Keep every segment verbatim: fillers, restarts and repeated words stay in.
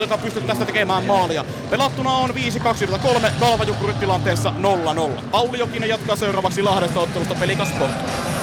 joka pystyy tästä tekemään maalia. Pelattuna on viisi kaksikymmentäkolme, Kalpa Jukurit tilanteessa nolla nolla. Pauli Jokinen jatkaa seuraavaksi Lahdesta ottelusta Pelikas Sport.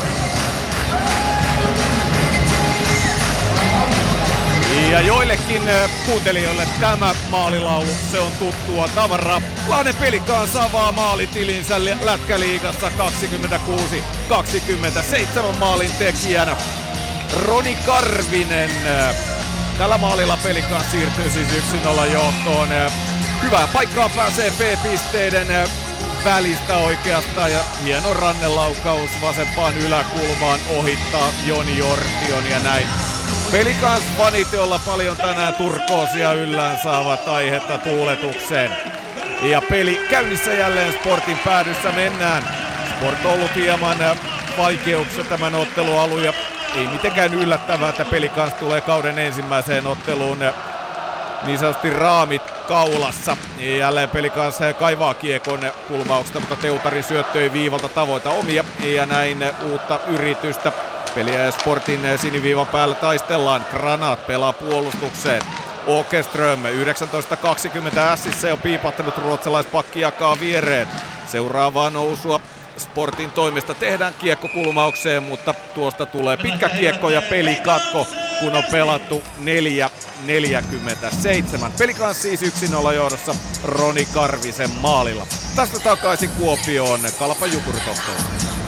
Ja joillekin kuuntelijoille tämä maalilaulu, se on tuttua tavaraa. Lahden Pelikans avaa maalitilinsä Lätkäliigassa kaksikymmentäkuusi kaksikymmentäseitsemän maalin tekijänä. Roni Karvinen. Tällä maalilla Pelikans siirtyy siis yksi nolla johtoon. Hyvää paikkaa pääsee P-pisteiden välistä oikeastaan ja hieno rannelaukaus vasempaan yläkulmaan ohittaa Joni Jortion ja näin. Pelikans fanit, jolla paljon tänään turkoosia yllään saavat aihetta tuuletukseen. Ja peli käynnissä jälleen Sportin päädyssä mennään. Sport on ollut hieman vaikeuksia tämän ottelualun ja ei mitenkään yllättävää, että Pelikans tulee kauden ensimmäiseen otteluun niin sanotusti raamit kaulassa. Jälleen Pelikans kaivaa kiekon kulmauksesta, mutta Teutarin syöttö ei viivalta tavoita omia ja näin uutta yritystä. Peliä ja Sportin siniviivan päällä taistellaan. Granat pelaa puolustukseen. Åkerström yhdeksäntoista kaksikymmentä ässissä jo piipahtanut ruotsalaispakki jakaa viereen. Seuraavaa nousua Sportin toimesta tehdään kiekko kulmaukseen, mutta tuosta tulee pitkä kiekko ja pelikatko, kun on pelattu neljä neljäkymmentäseitsemän. Pelikans siis yksi nolla johdossa Roni Karvisen maalilla. Tästä takaisin Kuopioon Kalpa Jukurit otteluun.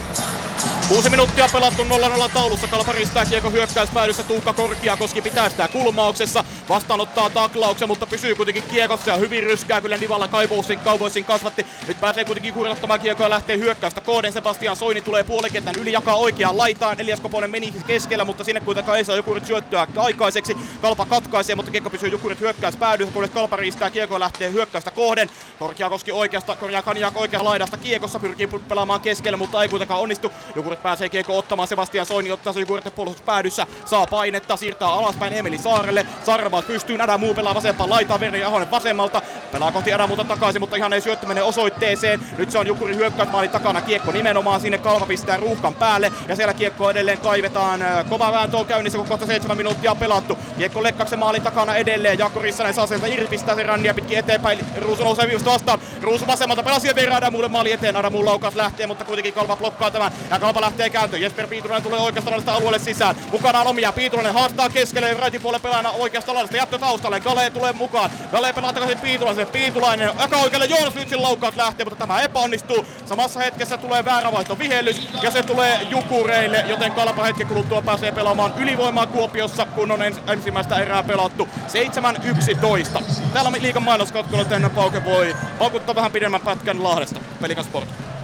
Kuusi minuuttia pelattu nolla nolla taulussa. Kalpa ristää kiekko hyökkäyspäädyssä. Tuukka Korkeakoski pitää sitä kulmauksessa. Vastaanottaa taklauksen, mutta pysyy kuitenkin kiekossa ja hyvin ryskää kyllä Nivalla Cowboysin, Cowboysin kasvatti. Nyt pääsee kuitenkin kurjottamaan kiekkoa ja lähtee hyökkäystä kohden. Sebastian Soini tulee puolikentän yli, jakaa oikeaan laitaan. Elias Koponen meni keskellä, mutta sinne kuitenkaan ei saa Jukurit syöttöä aikaiseksi. Kalpa katkaisee, mutta kiekko pysyy Jukurit hyökkäyspäädyssä, kunnes Kalpa ristää kiekkoa ja lähtee hyökkäystä kohden. Korkeakoski oikeasta, Korjaa Kaniak oikeasta laidasta kiekossa, pyrkii pelaamaan keskellä, mutta ei kuitenkaan onnistu. Jukurit pääsee kiekko ottamaan, Sebastian Soini ottaa se Jukurit puolustuspäädyssä, saa painetta, siirtää alaspäin Emeli Saarelle. Saarelma pystyy, Adamu pelaa vasempaan laitaan, Veri Ahonen vasemmalta, pelaa kohti Adamuta takaisin, mutta ihan ei syöttö mene osoitteeseen. Nyt se on Jukurin hyökkäysmaalin takana, kiekko nimenomaan sinne, Kalpa pistää ruuhkan päälle ja siellä kiekko edelleen kaivetaan. Kova vääntö on käynnissä, kun kohta seitsemän minuuttia pelattu. Kiekko Lekkaksen maalin takana edelleen, Jaakko Rissanen saa sieltä irti, pistää sen rannia pitkin eteenpäin, Ruusu nousee viivusta vastaan, Ruusu vasemmalta pelaa siihen Veri Adamulle maali eteen, Adamun laukaus lähtee, mutta kuitenkin Kalpa blokkaa tämän ja Kalpa lähtee kääntöön. Jesper Piitulainen tulee oikeasta laidasta alueelle sisään. Mukana on omia. Piitulainen haastaa keskelle. Raitin puolelle pelaajana oikeasta laidasta. Jättö taustalle. Gale tulee mukaan. Gale pelaa takaisin Piitulaisen. Piitulainen eka oikealle. Joonas Lytsin laukaus lähtee, mutta tämä epäonnistuu. Samassa hetkessä tulee väärä vaihto vihellys ja se tulee Jukureille, joten Kalpa hetken kuluttua pääsee pelaamaan ylivoimaa Kuopiossa, kun on ens- ensimmäistä erää pelattu. seitsemän yksitoista. Täällä liigan mainoskatkolla tänne Pauke voi paukuttaa vähän pidemmän pätkän Lahdesta. Pelikas Sport.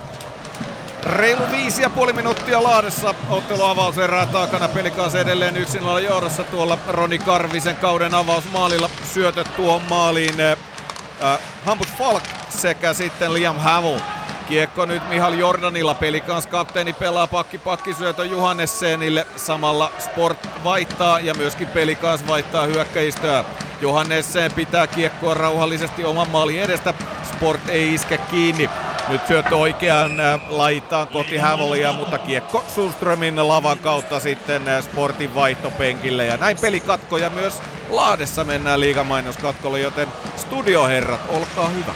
Reilu viisi ja puoli minuuttia Lahdessa ottelu avauserää takana. Pelikans edelleen yksi nolla johdossa tuolla Roni Karvisen kauden avausmaalilla. Syötöt tuohon maaliin äh, Hampus Falk sekä sitten Liam Havel. Kiekko nyt Mihal Jordanilla. Pelikans kapteeni pelaa pakki pakkisyötön Johannessenille. Samalla Sport vaihtaa ja myöskin Pelikans vaihtaa hyökkäistöä. Johannessen pitää kiekkoa rauhallisesti oman maalin edestä. Sport ei iske kiinni. Nyt syöttö oikeaan laitaan kohti Hävolia, mutta kiekko Sundströmin lavan kautta sitten Sportin vaihtopenkille. Ja näin pelikatko ja myös Lahdessa mennään liigamainoskatkolle, joten studioherrat, olkaa hyvä.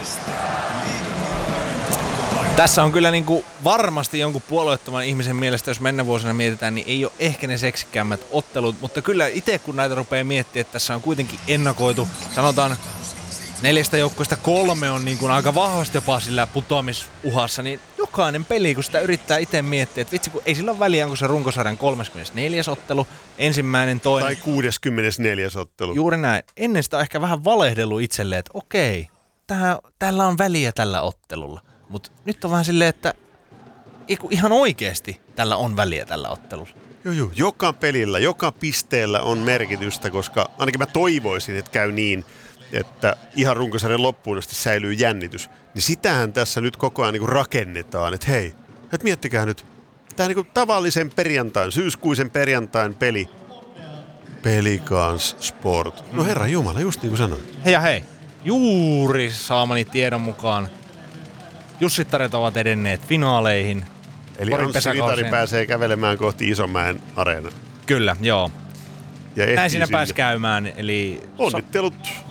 Tässä on kyllä niin kuin varmasti jonkun puolueettoman ihmisen mielestä, jos mennä vuosina mietitään, niin ei ole ehkä ne seksikkäämmät ottelut. Mutta kyllä itse kun näitä rupeaa miettimään, että tässä on kuitenkin ennakoitu, sanotaan neljästä joukkueesta kolme on niin kuin aika vahvasti jopa sillä putoamisuhassa, niin jokainen peli, kun sitä yrittää itse miettiä, että vitsi, kun ei sillä ole väliä, onko se runkosarjan kolmaskymmenesneljäs ottelu, ensimmäinen, toinen. Tai kuudeskymmenesneljäs ottelu. Juuri näin. Ennen sitä on ehkä vähän valehdellut itselleen, että okei, tää, tällä on väliä tällä ottelulla. Mutta nyt on vähän silleen, että ihan oikeasti tällä on väliä tällä ottelulla. Joo, joo. Joka pelillä, joka pisteellä on merkitystä, koska ainakin mä toivoisin, että käy niin, että ihan runkosarjan loppuun asti säilyy jännitys. Niin sitähän tässä nyt koko ajan niin rakennetaan, että hei, että miettikää nyt, tämä niin tavallisen perjantain, syyskuisen perjantain peli, Pelikans Sport. No herra jumala, just niin kuin sanoin. Hei ja hei, juuri saamani tiedon mukaan Jussittaret ovat edenneet finaaleihin. Eli Anssi Vitari pääsee kävelemään kohti Isomäen areenaa. Kyllä, joo. Ja näin siinä pääsi käymään. Eli onnittelut